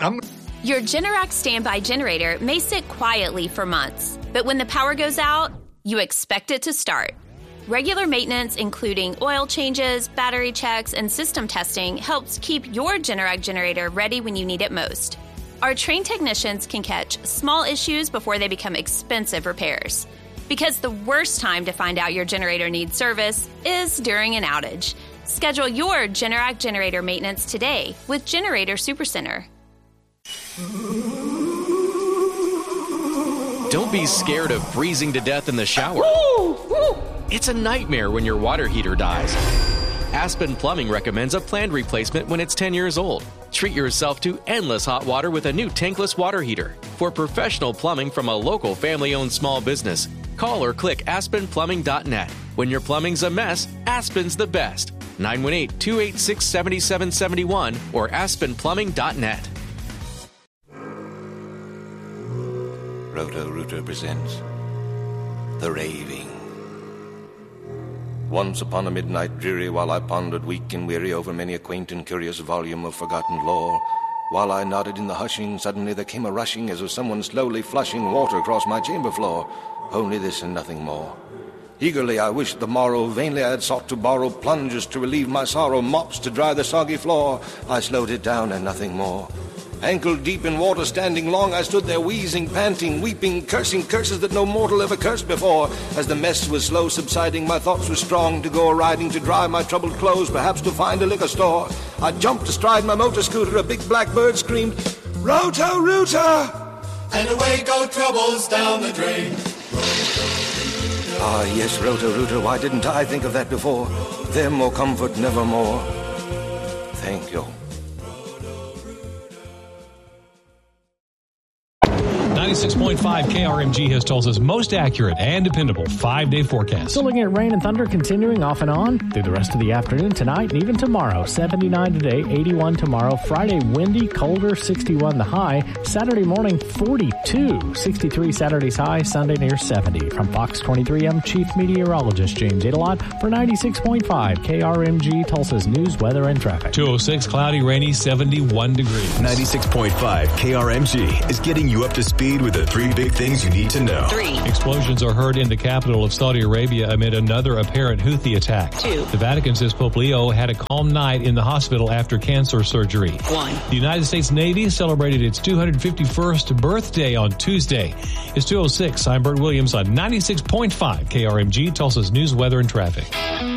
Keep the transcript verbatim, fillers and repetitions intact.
I'm... Your Generac standby generator may sit quietly for months, but when the power goes out, you expect it to start. Regular maintenance, including oil changes, battery checks, and system testing, helps keep your Generac generator ready when you need it most. Our trained technicians can catch small issues before they become expensive repairs. Because the worst time to find out your generator needs service is during an outage. Schedule your Generac generator maintenance today with Generator Supercenter. Don't be scared of freezing to death in the shower. It's a nightmare when your water heater dies. Aspen Plumbing recommends a planned replacement when it's ten years old. Treat yourself to endless hot water with a new tankless water heater. For professional plumbing from a local family-owned small business, call or click aspen plumbing dot net. When your plumbing's a mess, Aspen's the best. nine one eight, two eight six, seven seven seven one or aspen plumbing dot net. Roto-Rooter presents The Raving. Once upon a midnight dreary, while I pondered weak and weary over many a quaint and curious volume of forgotten lore, while I nodded in the hushing, suddenly there came a rushing as of someone slowly flushing water across my chamber floor. Only this and nothing more. Eagerly I wished the morrow, vainly I had sought to borrow plungers to relieve my sorrow, mops to dry the soggy floor. I slowed it down and nothing more. Ankle deep in water, standing long, I stood there wheezing, panting, weeping, cursing curses that no mortal ever cursed before. As the mess was slow subsiding, my thoughts were strong to go a-riding, to dry my troubled clothes, perhaps to find a liquor store. I jumped astride my motor scooter, a big black bird screamed, Roto-Rooter! And away go troubles down the drain. Ah, yes, Roto-Rooter, why didn't I think of that before? Them or comfort nevermore. Thank you. ninety-six point five K R M G has told us most accurate and dependable five-day forecast. Still looking at rain and thunder continuing off and on through the rest of the afternoon tonight and even tomorrow. seventy-nine today, eighty-one tomorrow. Friday, windy, colder, sixty-one the high. Saturday morning, forty-two. sixty-three Saturday's high. Sunday near seventy. From Fox twenty-three, I'm Chief Meteorologist James Adelot for ninety-six point five K R M G, Tulsa's news, weather, and traffic. two oh six, cloudy, rainy, seventy-one degrees. ninety-six point five K R M G is getting you up to speed with the three big things you need to know. Three. Explosions are heard in the capital of Saudi Arabia amid another apparent Houthi attack. Two. The Vatican says Pope Leo had a calm night in the hospital after cancer surgery. One. The United States Navy celebrated its two hundred fifty-first birthday on Tuesday. It's two oh six. I'm Bert Williams on ninety-six point five K R M G, Tulsa's news, weather, and traffic.